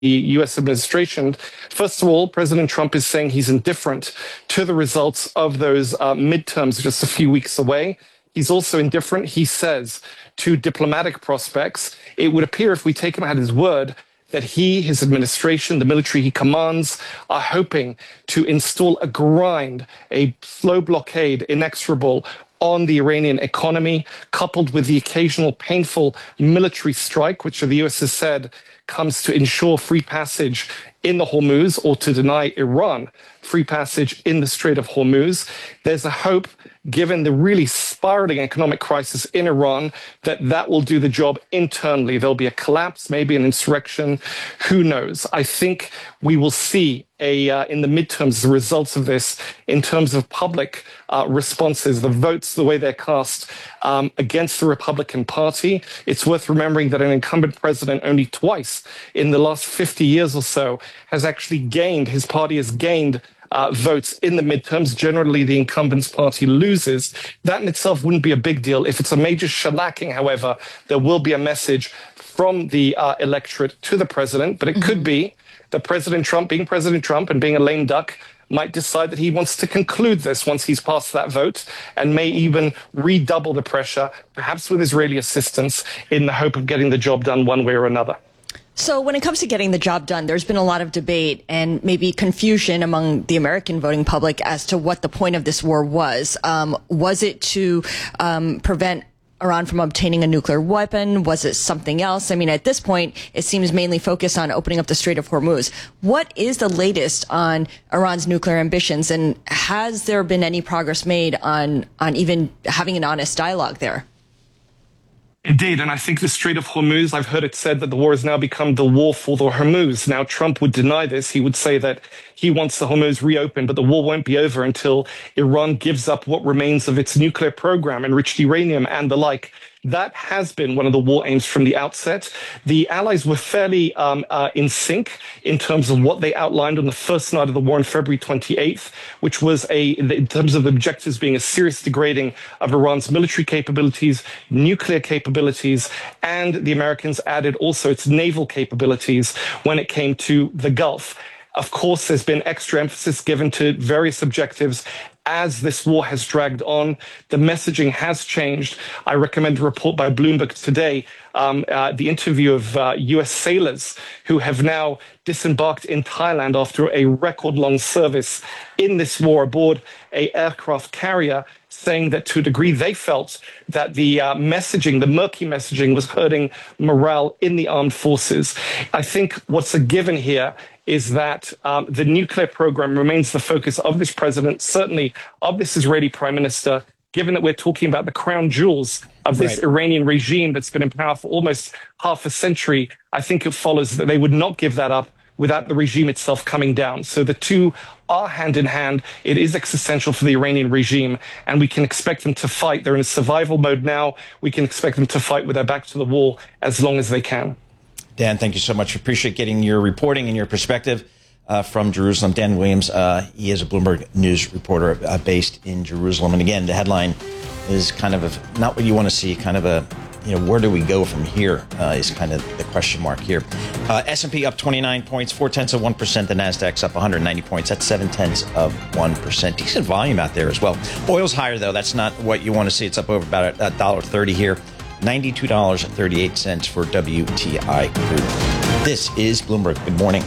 U.S. administration. First of all, President Trump is saying he's indifferent to the results of those midterms just a few weeks away. He's also indifferent, he says, to diplomatic prospects. It would appear, if we take him at his word, that he, his administration, the military he commands, are hoping to install a grind, a slow blockade, inexorable, on the Iranian economy, coupled with the occasional painful military strike, which the U.S. has said comes to ensure free passage in the Hormuz or to deny Iran free passage in the Strait of Hormuz. There's a hope, given the really spiraling economic crisis in Iran, that that will do the job internally. There'll be a collapse, maybe an insurrection. Who knows? I think we will see in the midterms the results of this in terms of public responses, the votes, the way they're cast against the Republican Party. It's worth remembering that an incumbent president only twice in the last 50 years or so has actually gained, his party has gained votes in the midterms. Generally, the incumbent's party loses. That in itself wouldn't be a big deal. If it's a major shellacking, however, there will be a message from the electorate to the president, but it could be that President Trump, being President Trump and being a lame duck, might decide that he wants to conclude this once he's passed that vote and may even redouble the pressure, perhaps with Israeli assistance, in the hope of getting the job done one way or another. So when it comes to getting the job done, there's been a lot of debate and maybe confusion among the American voting public as to what the point of this war was. Was it to prevent Iran from obtaining a nuclear weapon? Was it something else? I mean, at this point, it seems mainly focused on opening up the Strait of Hormuz. What is the latest on Iran's nuclear ambitions, and has there been any progress made on even having an honest dialogue there? Indeed, and I think the Strait of Hormuz, I've heard it said that the war has now become the war for the Hormuz. Now, Trump would deny this. He would say that he wants the Hormuz reopened, but the war won't be over until Iran gives up what remains of its nuclear program, enriched uranium and the like. That has been one of the war aims from the outset. The allies were fairly in sync in terms of what they outlined on the first night of the war on February 28th, which was in terms of the objectives being a serious degrading of Iran's military capabilities, nuclear capabilities, and the Americans added also its naval capabilities when it came to the Gulf. Of course, there's been extra emphasis given to various objectives as this war has dragged on. The messaging has changed. I recommend a report by Bloomberg today, the interview of U.S. sailors who have now disembarked in Thailand after a record-long service in this war aboard an aircraft carrier, saying that to a degree they felt that the messaging, the murky messaging, was hurting morale in the armed forces. I think what's a given here is that the nuclear program remains the focus of this president, certainly of this Israeli prime minister, given that we're talking about the crown jewels of this Iranian regime that's been in power for almost half a century. I think it follows that they would not give that up without the regime itself coming down. So the two are hand in hand. It is existential for the Iranian regime, and we can expect them to fight. They're in a survival mode now. We can expect them to fight with their back to the wall as long as they can. Dan, thank you so much. Appreciate getting your reporting and your perspective from Jerusalem. Dan Williams, he is a Bloomberg News reporter based in Jerusalem. And again, the headline is kind of not what you want to see, kind of a, where do we go from here is kind of the question mark here. S&P up 29 points, 0.4%. The NASDAQ's up 190 points. That's 0.7%. Decent volume out there as well. Oil's higher, though. That's not what you want to see. It's up over about $1.30 here. $92.38 for WTI crude. This is Bloomberg. Good morning.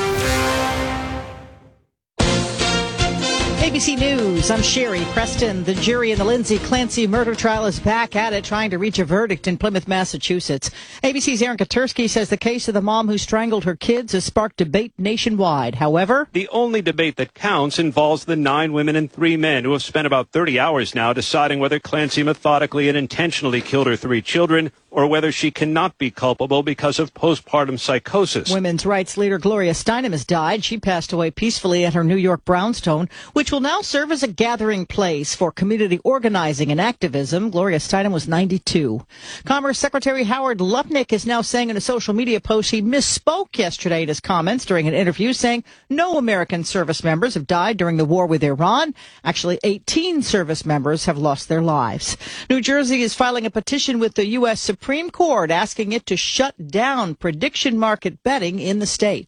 ABC News, I'm Sherry Preston. The jury in the Lindsay Clancy murder trial is back at it, trying to reach a verdict in Plymouth, Massachusetts. ABC's Aaron Katersky says the case of the mom who strangled her kids has sparked debate nationwide. However, the only debate that counts involves the 9 women and 3 men who have spent about 30 hours now deciding whether Clancy methodically and intentionally killed her 3 children, or whether she cannot be culpable because of postpartum psychosis. Women's rights leader Gloria Steinem has died. She passed away peacefully at her New York brownstone, which will now serve as a gathering place for community organizing and activism. Gloria Steinem was 92. Commerce Secretary Howard Lutnick is now saying in a social media post he misspoke yesterday in his comments during an interview, saying no American service members have died during the war with Iran. Actually, 18 service members have lost their lives. New Jersey is filing a petition with the U.S. Supreme Supreme Court asking it to shut down prediction market betting in the state.